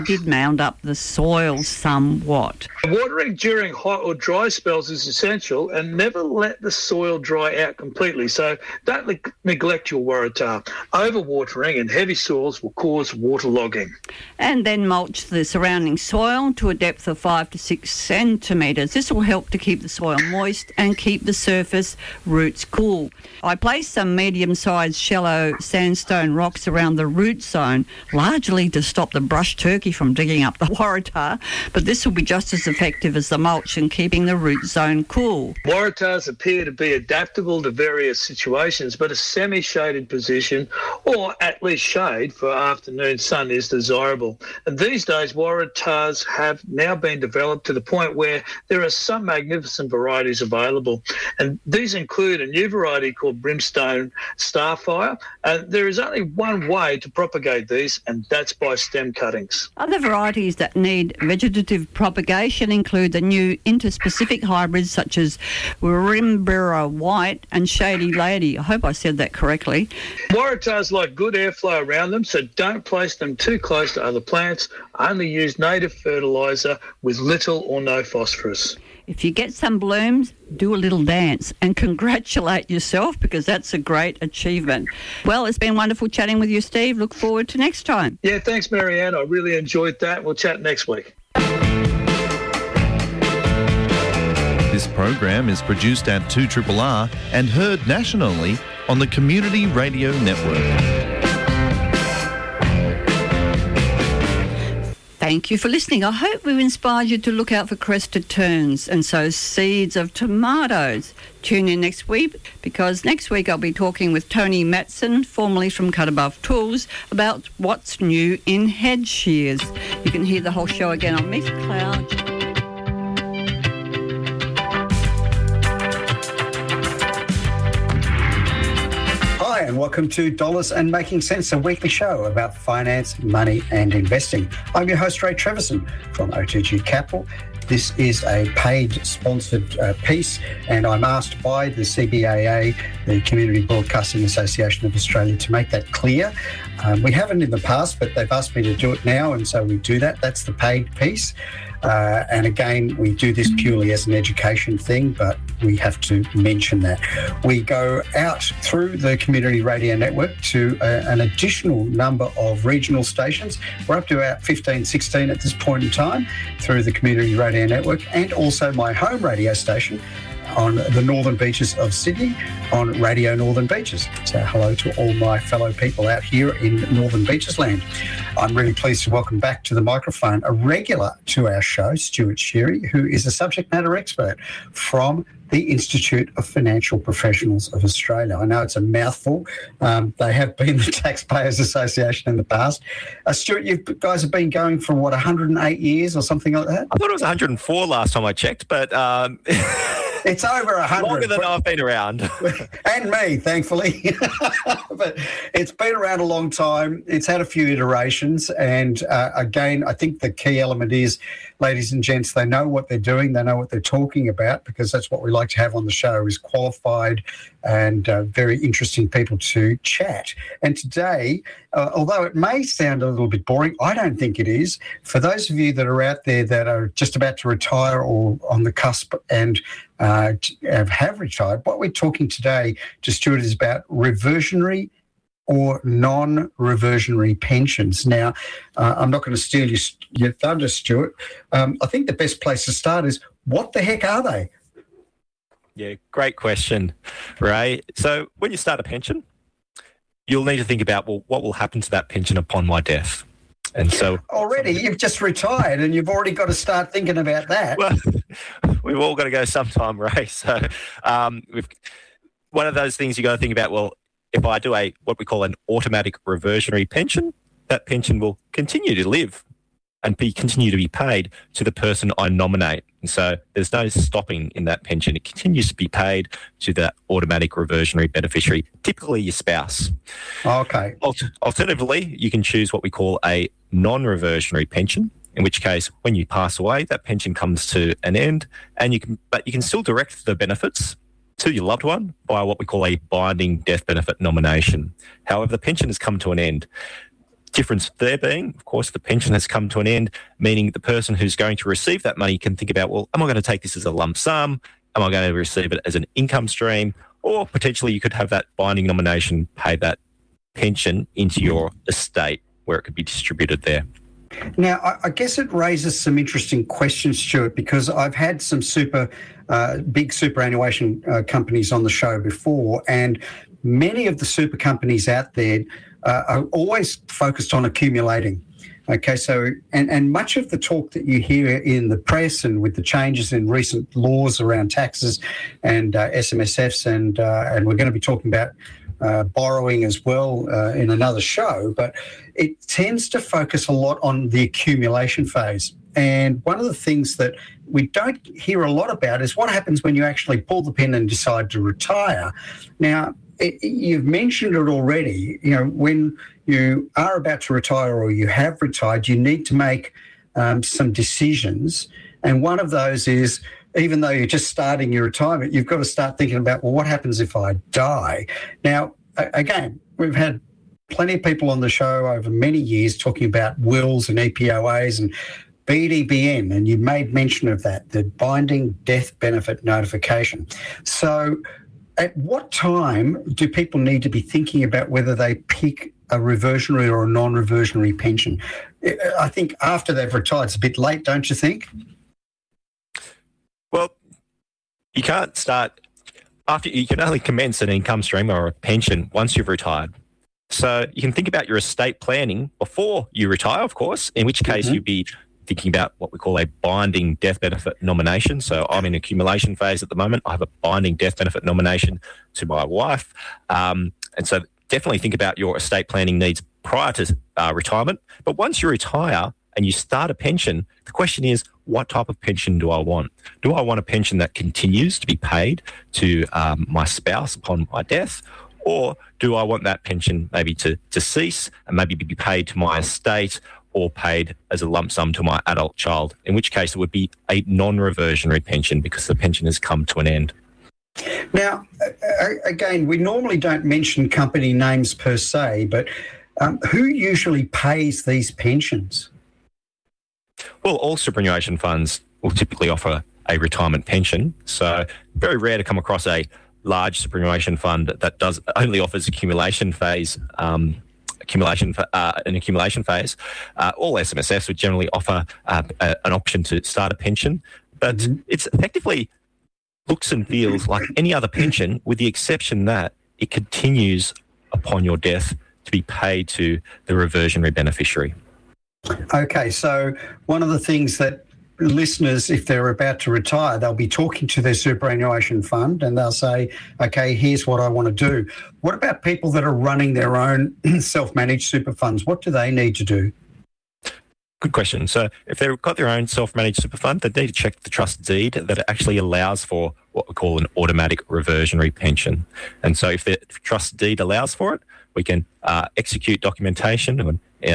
did mound up the soil somewhat. Watering during hot or dry spells is essential, and never let the soil dry out completely. So don't neglect your waratah. Overwatering and heavy soils will cause waterlogging. And then mulch the surrounding soil to a depth of 5 to 6 centimetres. This will help to keep the soil moist and keep the surface roots cool. I placed some medium-sized shallow sandstone rocks around the root zone, largely to stop the brush turkey from digging up the waratah, but this will be just as effective as the mulch in keeping the root zone cool. Waratahs appear to be adaptable to various situations, but a semi-shaded position, or at least shade for afternoon sun, is desirable. And these days, waratahs have now been developed to the point where there are some magnificent varieties available. And these include a new variety called Brimstone Starfire. And there is only one way to propagate these, and that's by stem cuttings. Other varieties that need vegetative propagation include the new interspecific hybrids such as Wirimbera White and Shady Lady. I hope I said that correctly. Waratahs like good airflow around them, so don't place them too close to other plants. Only use native fertiliser with little or no phosphorus. If you get some blooms, do a little dance and congratulate yourself, because that's a great achievement. Well, it's been wonderful chatting with you, Steve. Look forward to next time. Yeah, thanks, Marianne. I really enjoyed that. We'll chat next week. This program is produced at 2RRR and heard nationally on the Community Radio Network. Thank you for listening. I hope we've inspired you to look out for crested terns and sow seeds of tomatoes. Tune in next week, because next week I'll be talking with Tony Matson, formerly from Cut Above Tools, about what's new in hedge shears. You can hear the whole show again on Mixcloud. Hi, and welcome to Dollars and Making Sense, a weekly show about finance, money and investing. I'm your host, Ray Treverson from OTG Capital. This is a paid sponsored piece, and I'm asked by the CBAA, the Community Broadcasting Association of Australia, to make that clear. We haven't in the past, but they've asked me to do it now, and so we do that. That's the paid piece. And again, we do this purely as an education thing, but we have to mention that. We go out through the Community Radio Network to an additional number of regional stations. We're up to about 15, 16 at this point in time through the Community Radio Network, and also my home radio station on the northern beaches of Sydney on Radio Northern Beaches. So hello to all my fellow people out here in Northern Beaches land. I'm really pleased to welcome back to the microphone a regular to our show, Stuart Sherry, who is a subject matter expert from the Institute of Financial Professionals of Australia. I know it's a mouthful. They have been the Taxpayers Association in the past. Stuart, you guys have been going for, 108 years or something like that? I thought it was 104 last time I checked, but... It's over 100. Longer than I've been around. And me, thankfully. But it's been around a long time. It's had a few iterations. And again, I think the key element is, ladies and gents, they know what they're doing. They know what they're talking about, because that's what we like to have on the show, is qualified and very interesting people to chat. And today, although it may sound a little bit boring, I don't think it is. For those of you that are out there that are just about to retire or on the cusp and have retired, what we're talking today to Stuart is about reversionary or non-reversionary pensions. Now, I'm not going to steal your thunder, Stuart. I think the best place to start is, what the heck are they? Yeah, great question, Ray. So when you start a pension, you'll need to think about, well, what will happen to that pension upon my death? And so already you've just retired and you've already got to start thinking about that. Well, we've all got to go sometime, Ray. So one of those things you got to think about, well, if I do what we call an automatic reversionary pension, that pension will continue to live and continue to be paid to the person I nominate. And so there's no stopping in that pension. It continues to be paid to that automatic reversionary beneficiary, typically your spouse. Okay. Alternatively, you can choose what we call a non-reversionary pension, in which case when you pass away, that pension comes to an end, and you can still direct the benefits to your loved one by what we call a binding death benefit nomination. However, the pension has come to an end. difference there being, of course, the pension has come to an end, meaning the person who's going to receive that money can think about, well, am I going to take this as a lump sum? Am I going to receive it as an income stream? Or potentially you could have that binding nomination pay that pension into your estate where it could be distributed there. Now, I guess it raises some interesting questions, Stuart, because I've had some big superannuation companies on the show before, and many of the super companies out there are always focused on accumulating. Okay, so, and much of the talk that you hear in the press and with the changes in recent laws around taxes and SMSFs, and we're going to be talking about borrowing as well in another show, but it tends to focus a lot on the accumulation phase. And one of the things that we don't hear a lot about is what happens when you actually pull the pin and decide to retire. Now, you've mentioned it already. You know, when you are about to retire or you have retired, you need to make some decisions. And one of those is, even though you're just starting your retirement, you've got to start thinking about, well, what happens if I die? Now, again, we've had plenty of people on the show over many years talking about wills and EPOAs and BDBN, and you made mention of that, the binding death benefit notification. So at what time do people need to be thinking about whether they pick a reversionary or a non-reversionary pension? I think after they've retired, it's a bit late, don't you think? Well, you can't start after. You can only commence an income stream or a pension once you've retired. So you can think about your estate planning before you retire, of course, in which case you'd be thinking about what we call a binding death benefit nomination. So I'm in accumulation phase at the moment. I have a binding death benefit nomination to my wife. And so definitely think about your estate planning needs prior to retirement. But once you retire and you start a pension, the question is, what type of pension do I want? Do I want a pension that continues to be paid to my spouse upon my death? Or do I want that pension maybe to cease and maybe be paid to my estate or paid as a lump sum to my adult child, in which case it would be a non-reversionary pension because the pension has come to an end. Now, again, we normally don't mention company names per se, but who usually pays these pensions? Well, all superannuation funds will typically offer a retirement pension. So very rare to come across a large superannuation fund that only offers accumulation phase. All SMSFs would generally offer an option to start a pension, but it's effectively looks and feels like any other pension, with the exception that it continues upon your death to be paid to the reversionary beneficiary. Okay, so one of the things that listeners, if they're about to retire, they'll be talking to their superannuation fund and they'll say, okay, here's what I want to do. What about people that are running their own self-managed super funds? What do they need to do? Good question. So if they've got their own self-managed super fund, they need to check the trust deed that it actually allows for what we call an automatic reversionary pension. And so if the trust deed allows for it, we can execute documentation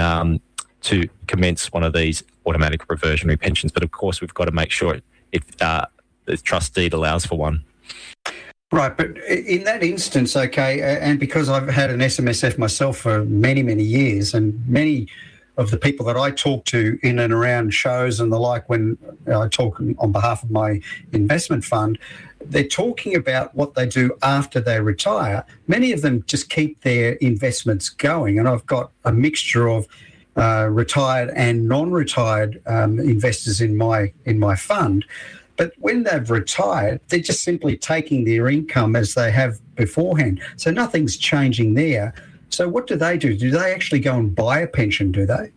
to commence one of these automatic reversionary pensions. But of course, we've got to make sure if the trust deed allows for one. Right, but in that instance, okay, and because I've had an SMSF myself for many, many years, and many of the people that I talk to in and around shows and the like, when I talk on behalf of my investment fund, they're talking about what they do after they retire. Many of them just keep their investments going, and I've got a mixture of retired and non-retired investors in my fund. But when they've retired, they're just simply taking their income as they have beforehand. So nothing's changing there. So what do? Do they actually go and buy a pension, do they?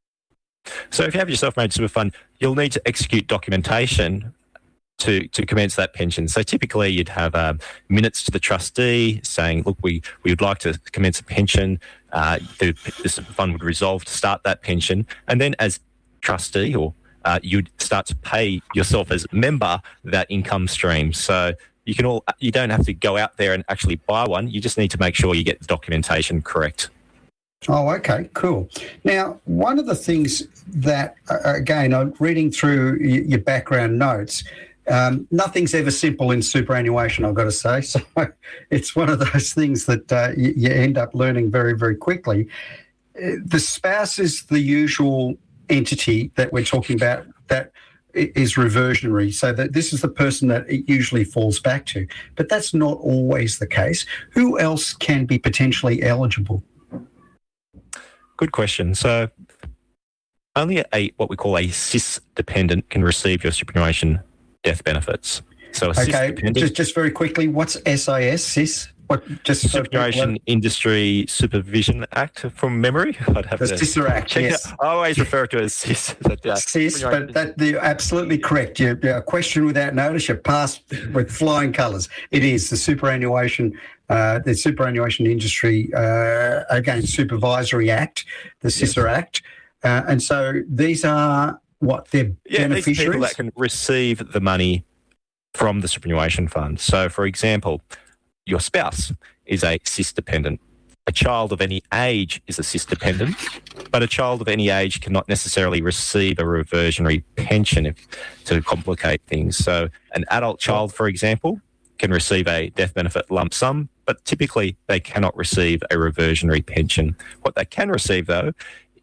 So if you have your self-managed super fund, you'll need to execute documentation to commence that pension. So typically you'd have minutes to the trustee saying, look, we would like to commence a pension. The super fund would resolve to start that pension. And then as trustee, or you'd start to pay yourself as a member that income stream. So you don't have to go out there and actually buy one. You just need to make sure you get the documentation correct. Oh, okay, cool. Now, one of the things that, again, I'm reading through your background notes, nothing's ever simple in superannuation, I've got to say. So it's one of those things that you end up learning very, very quickly. the spouse is the usual entity that we're talking about that is reversionary, so that this is the person that it usually falls back to. But that's not always the case. Who else can be potentially eligible? Good question. So only what we call a CIS dependent can receive your superannuation death benefits. So a CIS dependent, just very quickly, what's SIS, CIS? Superannuation Industry Supervision Act from memory. I'd have the CISR Act, check yes. it. I always refer to it as CIS. CIS, but you're absolutely correct. You're a question without notice. You passed with flying colours. It is the Superannuation Industry again Supervisory Act, the CISR Act, and so these are they're beneficiaries. These people that can receive the money from the superannuation fund. So, for example, your spouse is a CIS dependent. A child of any age is a CIS dependent, but a child of any age cannot necessarily receive a reversionary pension to complicate things. So an adult child, for example, can receive a death benefit lump sum, but typically they cannot receive a reversionary pension. What they can receive, though,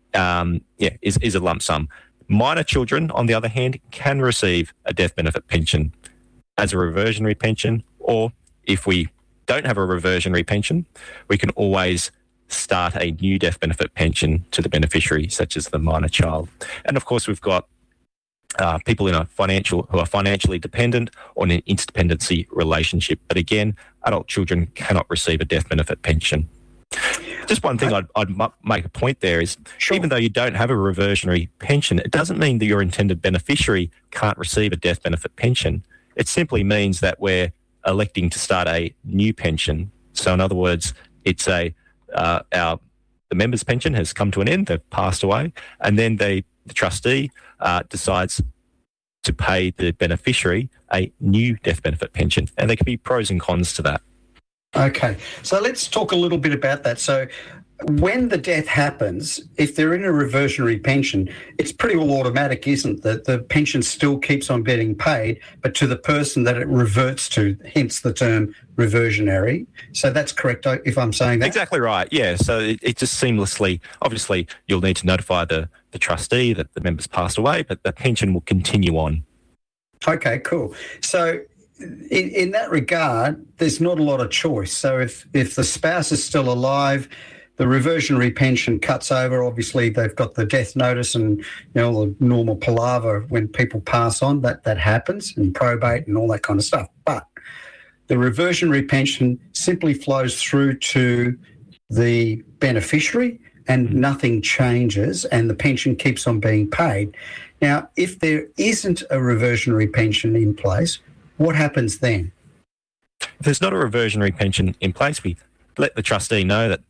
is a lump sum. Minor children, on the other hand, can receive a death benefit pension as a reversionary pension, or if we don't have a reversionary pension, we can always start a new death benefit pension to the beneficiary, such as the minor child. And of course, we've got people who are financially dependent or in an interdependency relationship. But again, adult children cannot receive a death benefit pension. Just one thing I'd make a point there is, even though you don't have a reversionary pension, it doesn't mean that your intended beneficiary can't receive a death benefit pension. It simply means that we're electing to start a new pension. So in other words, it's the member's pension has come to an end, they've passed away, and then the trustee decides to pay the beneficiary a new death benefit pension. And there can be pros and cons to that. Okay, so let's talk a little bit about that. So when the death happens, if they're in a reversionary pension, it's pretty well automatic, isn't it? The pension still keeps on getting paid, but to the person that it reverts to, hence the term reversionary. So that's correct if I'm saying that? Exactly right, yeah. So it just seamlessly, obviously you'll need to notify the trustee that the member's passed away, but the pension will continue on. Okay, cool. So in that regard, there's not a lot of choice. So if the spouse is still alive, the reversionary pension cuts over. Obviously, they've got the death notice and the normal palaver when people pass on. That happens, and probate and all that kind of stuff. But the reversionary pension simply flows through to the beneficiary, and nothing changes, and the pension keeps on being paid. Now, if there isn't a reversionary pension in place, what happens then? If there's not a reversionary pension in place, we let the trustee know that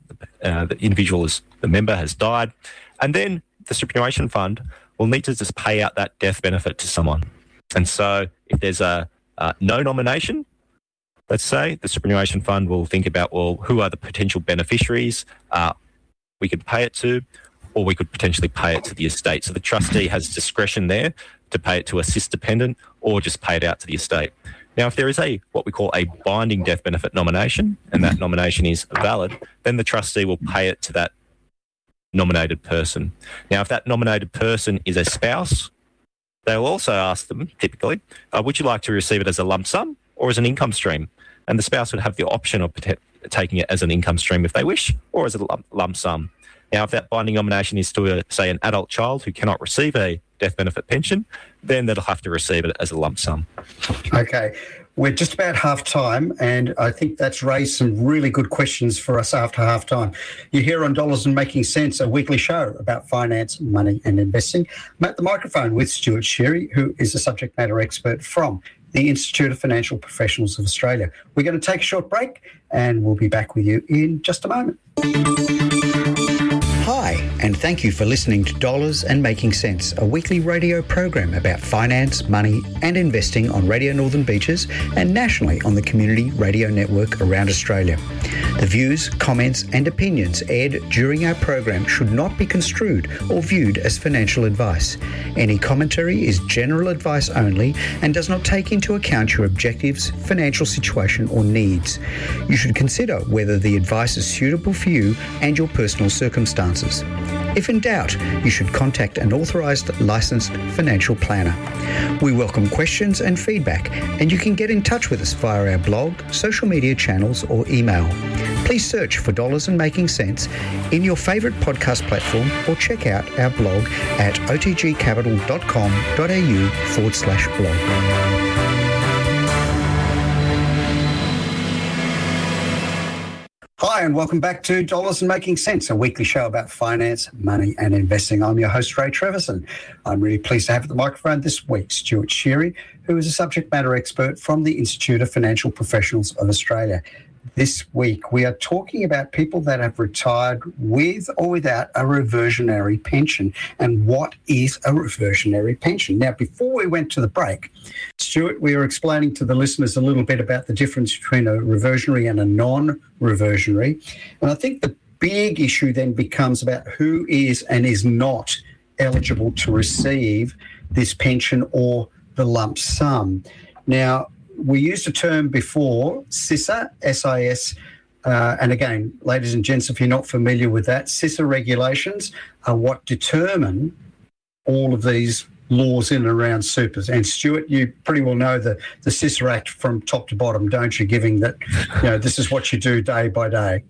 the member has died, and then the superannuation fund will need to just pay out that death benefit to someone. And so if there's a no nomination, let's say, the superannuation fund will think about, well, who are the potential beneficiaries we could pay it to, or we could potentially pay it to the estate. So the trustee has discretion there to pay it to a CIS dependent or just pay it out to the estate. Now, if there is what we call a binding death benefit nomination, and that nomination is valid, then the trustee will pay it to that nominated person. Now, if that nominated person is a spouse, they'll also ask them, typically, would you like to receive it as a lump sum or as an income stream? And the spouse would have the option of taking it as an income stream if they wish, or as a lump sum. Now, if that binding nomination is to, say, an adult child who cannot receive a death benefit pension, then they'll have to receive it as a lump sum. Okay. We're just about half time, and I think that's raised some really good questions for us after half time. You're here on Dollars and Making Sense, a weekly show about finance, money and investing. I'm at the microphone with Stuart Sherry, who is a subject matter expert from the Institute of Financial Professionals of Australia. We're going to take a short break, and we'll be back with you in just a moment. Hi, and and thank you for listening to Dollars and Making Sense, a weekly radio program about finance, money and investing on Radio Northern Beaches and nationally on the Community Radio Network around Australia. The views, comments and opinions aired during our program should not be construed or viewed as financial advice. Any commentary is general advice only and does not take into account your objectives, financial situation or needs. You should consider whether the advice is suitable for you and your personal circumstances. If in doubt, you should contact an authorised licensed financial planner. We welcome questions and feedback, and you can get in touch with us via our blog, social media channels or email. Please search for Dollars and Making Sense in your favourite podcast platform or check out our blog at otgcapital.com.au/blog. Hi, and welcome back to Dollars and Making Sense, a weekly show about finance, money and investing. I'm your host, Ray Treverson. I'm really pleased to have at the microphone this week Stuart Sheary, who is a subject matter expert from the Institute of Financial Professionals of Australia. This week, we are talking about people that have retired with or without a reversionary pension. And what is a reversionary pension? Now, before we went to the break, Stuart, we were explaining to the listeners a little bit about the difference between a reversionary and a non-reversionary. And I think the big issue then becomes about who is and is not eligible to receive this pension or the lump sum. Now, we used a term before, SISA, S-I-S, and again, ladies and gents, if you're not familiar with that, SISA regulations are what determine all of these laws in and around supers. And Stuart, you pretty well know the SISA Act from top to bottom, don't you, giving that, this is what you do day by day.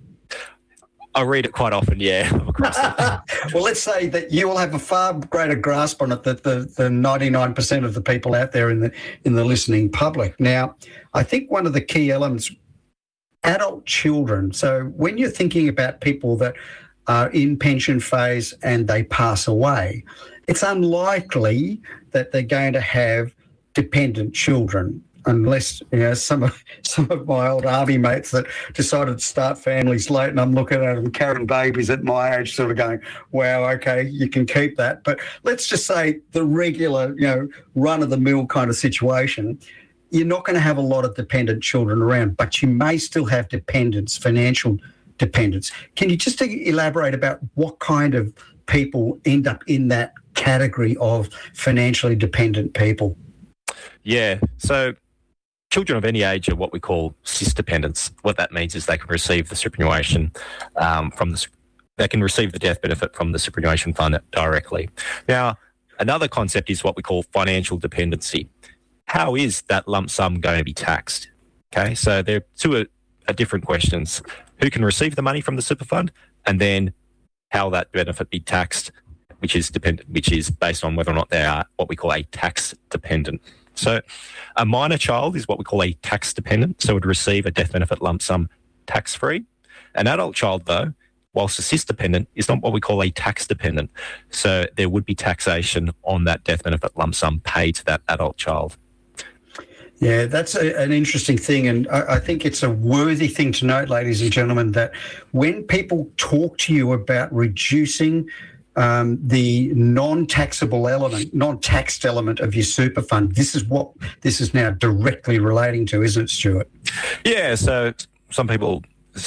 I read it quite often, yeah. Well, let's say that you will have a far greater grasp on it than the 99% of the people out there in the listening public. Now, I think one of the key elements, adult children. So when you're thinking about people that are in pension phase and they pass away, it's unlikely that they're going to have dependent children, unless some of my old army mates that decided to start families late, and I'm looking at them carrying babies at my age, sort of going, wow, okay, you can keep that. But let's just say the regular, run-of-the-mill kind of situation, you're not going to have a lot of dependent children around, but you may still have dependents, financial dependents. Can you just elaborate about what kind of people end up in that category of financially dependent people? Yeah, so children of any age are what we call cis dependents. What that means is they can receive the superannuation they can receive the death benefit from the superannuation fund directly. Now, another concept is what we call financial dependency. How is that lump sum going to be taxed? Okay, so there are two different questions. Who can receive the money from the super fund, and then how that benefit be taxed, which is based on whether or not they are what we call a tax dependent. So a minor child is what we call a tax dependent, so would receive a death benefit lump sum tax-free. An adult child, though, whilst a cis dependent, is not what we call a tax dependent. So there would be taxation on that death benefit lump sum paid to that adult child. Yeah, that's an interesting thing, and I think it's a worthy thing to note, ladies and gentlemen, that when people talk to you about reducing the non-taxable element, non-taxed element of your super fund, this is what this is now directly relating to, isn't it, Stuart? Yeah, so some people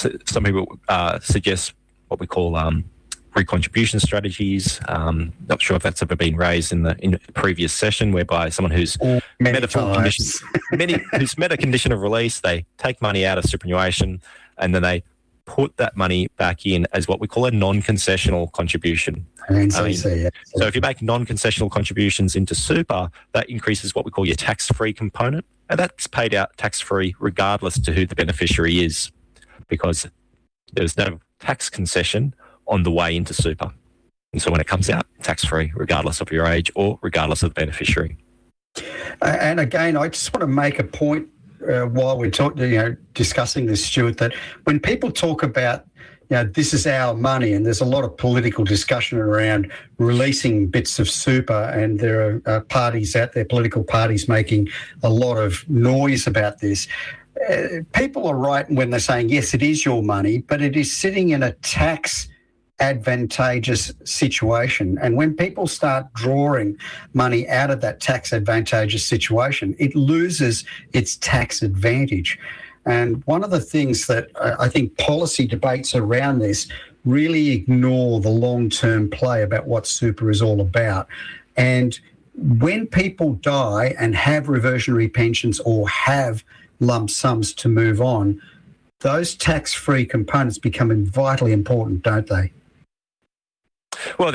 suggest what we call recontribution strategies. Not sure if that's ever been raised in the previous session, whereby someone who's met a condition of release, they take money out of superannuation and then they put that money back in as what we call a non-concessional contribution. So if you make non-concessional contributions into super, that increases what we call your tax-free component, and that's paid out tax-free regardless to who the beneficiary is, because there's no tax concession on the way into super. And so when it comes out, tax-free regardless of your age or regardless of the beneficiary. And again, I just want to make a point while we're discussing this, Stuart, that when people talk about this is our money, and there's a lot of political discussion around releasing bits of super, and there are parties out there, political parties, making a lot of noise about this. People are right when they're saying, yes, it is your money, but it is sitting in a tax advantageous situation. And when people start drawing money out of that tax advantageous situation, it loses its tax advantage. And one of the things that I think policy debates around this really ignore the long-term play about what super is all about. And when people die and have reversionary pensions or have lump sums to move on, those tax-free components become vitally important, don't they? Well,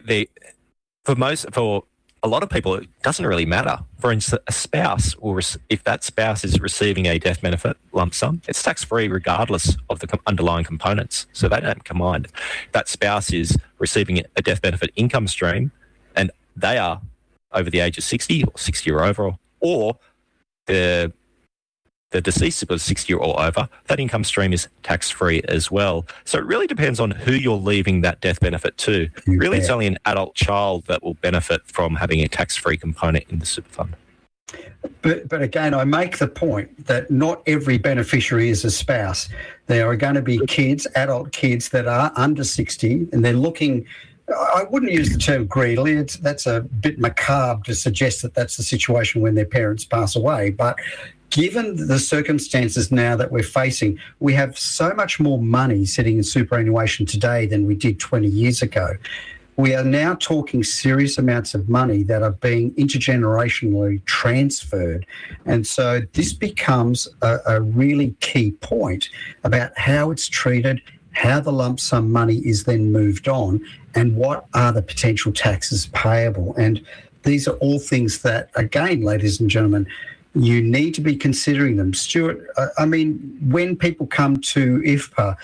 for a lot of people, it doesn't really matter. For instance, a spouse, if that spouse is receiving a death benefit lump sum, it's tax-free regardless of the underlying components. So they don't combine. That spouse is receiving a death benefit income stream, and they are over the age of 60 or 60 or over, or the deceased was 60 or over, that income stream is tax-free as well. So it really depends on who you're leaving that death benefit to. Really, it's only an adult child that will benefit from having a tax-free component in the super fund. But again, I make the point that not every beneficiary is a spouse. There are going to be kids, adult kids that are under 60, and they're looking... I wouldn't use the term greedily. That's a bit macabre to suggest that that's the situation when their parents pass away. But given the circumstances now that we're facing, we have so much more money sitting in superannuation today than we did 20 years ago. We are now talking serious amounts of money that are being intergenerationally transferred. And so this becomes a really key point about how it's treated, how the lump sum money is then moved on, and what are the potential taxes payable. And these are all things that, again, ladies and gentlemen, you need to be considering them. Stuart, I mean, when people come to IFPA,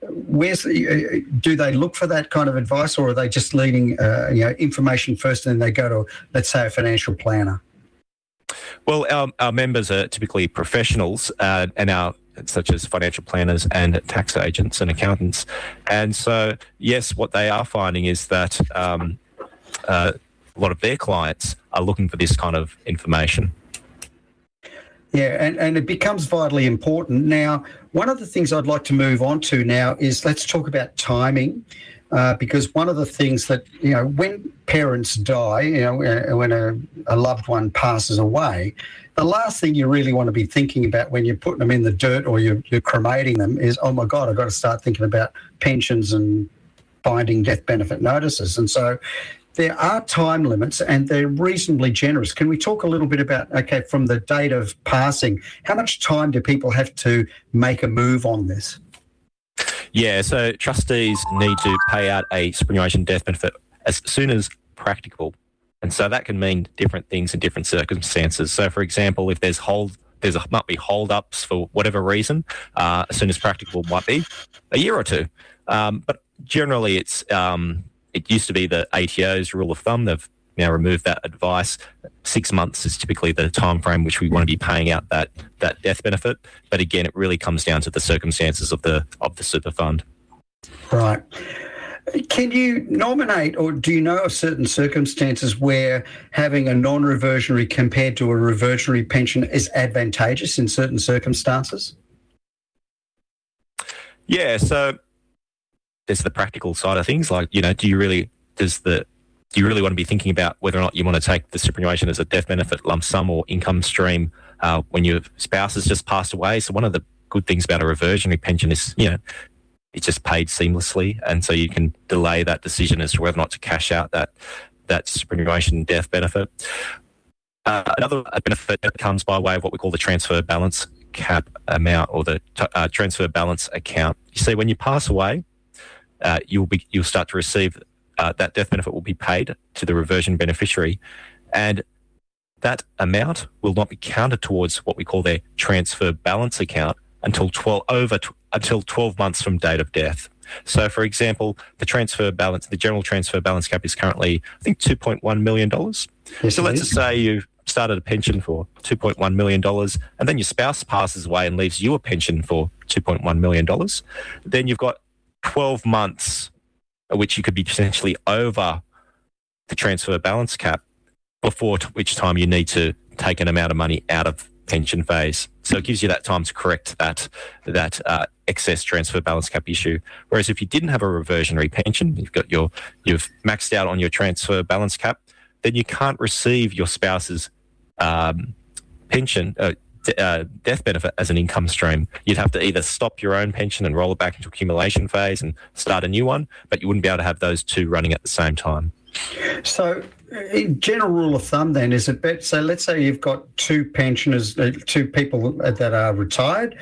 do they look for that kind of advice, or are they just leading information first and then they go to, let's say, a financial planner? Well, our members are typically professionals such as financial planners and tax agents and accountants. And so, yes, what they are finding is that a lot of their clients are looking for this kind of information. Yeah, and it becomes vitally important. Now, one of the things I'd like to move on to now is let's talk about timing, because one of the things that, when parents die, when a loved one passes away, the last thing you really want to be thinking about when you're putting them in the dirt or you're cremating them is, oh, my God, I've got to start thinking about pensions and binding death benefit notices. And so there are time limits and they're reasonably generous. Can we talk a little bit about, from the date of passing, how much time do people have to make a move on this? Yeah, so trustees need to pay out a superannuation death benefit as soon as practicable. And so that can mean different things in different circumstances. So, for example, if might be hold-ups for whatever reason, as soon as practicable might be a year or two. But generally, it used to be the ATO's rule of thumb. They've now removed that advice. 6 months is typically the time frame which we want to be paying out that death benefit. But again, it really comes down to the circumstances of the super fund. Right. Can you nominate, or do you know of certain circumstances where having a non-reversionary compared to a reversionary pension is advantageous in certain circumstances? Yeah, so there's the practical side of things, like, do you really want to be thinking about whether or not you want to take the superannuation as a death benefit lump sum or income stream when your spouse has just passed away? So one of the good things about a reversionary pension is, it's just paid seamlessly, and so you can delay that decision as to whether or not to cash out that superannuation death benefit. Another benefit that comes by way of what we call the transfer balance cap amount, or the transfer balance account. You see, when you pass away, you'll start to receive that death benefit will be paid to the reversion beneficiary, and that amount will not be counted towards what we call their transfer balance account until 12 months from date of death. So, for example, the general transfer balance cap is currently, I think, $2.1 million. Yes, so let's just say you've started a pension for $2.1 million, and then your spouse passes away and leaves you a pension for $2.1 million. Then you've got 12 months which you could be potentially over the transfer balance cap, before which time you need to take an amount of money out of pension phase. So it gives you that time to correct that excess transfer balance cap issue. Whereas if you didn't have a reversionary pension, you've maxed out on your transfer balance cap, then you can't receive your spouse's pension, death benefit as an income stream. You'd have to either stop your own pension and roll it back into accumulation phase and start a new one, but you wouldn't be able to have those two running at the same time. So, in general rule of thumb, then, is it better? So, let's say you've got two pensioners, two people that are retired.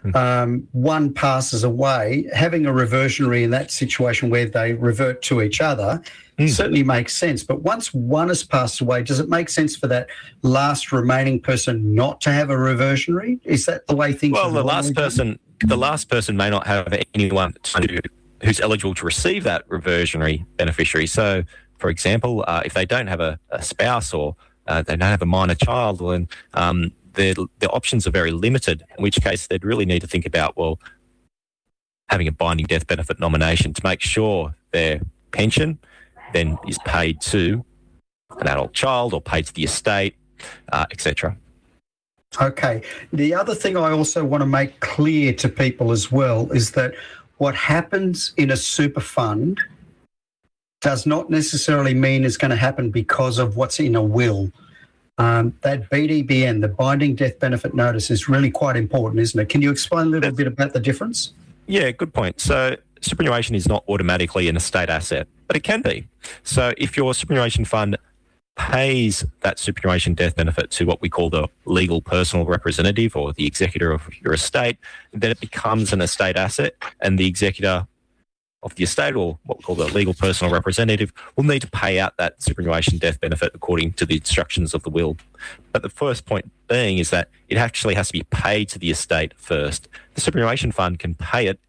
One passes away. Having a reversionary in that situation where they revert to each other certainly makes sense. But once one has passed away, does it make sense for that last remaining person not to have a reversionary? Is that the way things? Well, the last person may not have anyone who's eligible to receive that reversionary beneficiary. So, for example, if they don't have a spouse or they don't have a minor child, then their options are very limited, in which case they'd really need to think about, well, having a binding death benefit nomination to make sure their pension then is paid to an adult child or paid to the estate, etc. Okay. The other thing I also want to make clear to people as well is that what happens in a super fund does not necessarily mean it's going to happen because of what's in a will. That BDBN, the Binding Death Benefit Notice, is really quite important, isn't it? Can you explain a little bit about the difference? Yeah, good point. So superannuation is not automatically an estate asset, but it can be. So if your superannuation fund pays that superannuation death benefit to what we call the legal personal representative or the executor of your estate, then it becomes an estate asset, and the executor of the estate, or what we call the legal personal representative, will need to pay out that superannuation death benefit according to the instructions of the will. But the first point being is that it actually has to be paid to the estate first. The superannuation fund can pay it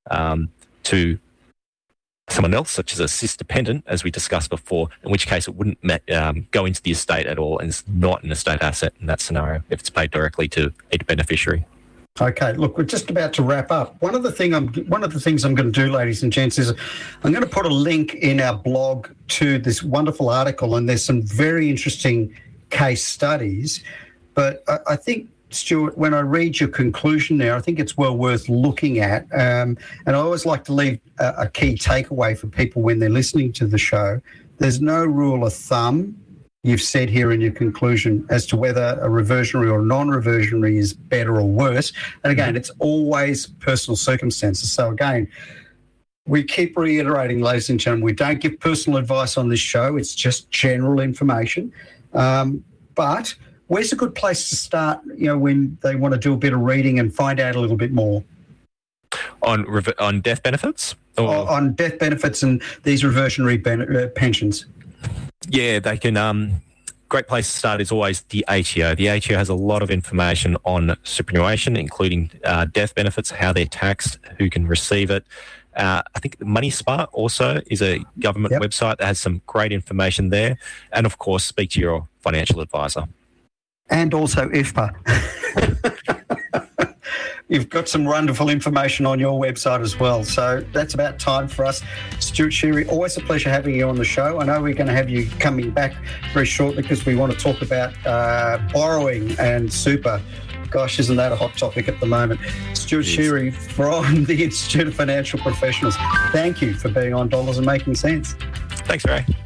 to someone else, such as a cis-dependent, as we discussed before, in which case it wouldn't go into the estate at all and is not an estate asset in that scenario if it's paid directly to a beneficiary. Okay, look, we're just about to wrap up. One of the things I'm going to do, ladies and gents, is I'm going to put a link in our blog to this wonderful article, and there's some very interesting case studies. But I think, Stuart, when I read your conclusion there, I think it's well worth looking at. And I always like to leave a key takeaway for people when they're listening to the show. There's no rule of thumb, you've said here in your conclusion, as to whether a reversionary or non-reversionary is better or worse. And again, it's always personal circumstances. So again, we keep reiterating, ladies and gentlemen, we don't give personal advice on this show. It's just general information. But where's a good place to start, when they want to do a bit of reading and find out a little bit more? On death benefits? On death benefits and these reversionary pensions. Yeah, they can. Great place to start is always the ATO. The ATO has a lot of information on superannuation, including death benefits, how they're taxed, who can receive it. I think MoneySmart also is a government website that has some great information there. And, of course, speak to your financial advisor. And also IFPA. You've got some wonderful information on your website as well. So that's about time for us. Stuart Sheary, always a pleasure having you on the show. I know we're going to have you coming back very shortly because we want to talk about borrowing and super. Gosh, isn't that a hot topic at the moment? Stuart Sheary from the Institute of Financial Professionals. Thank you for being on Dollars and Making Sense. Thanks, Ray.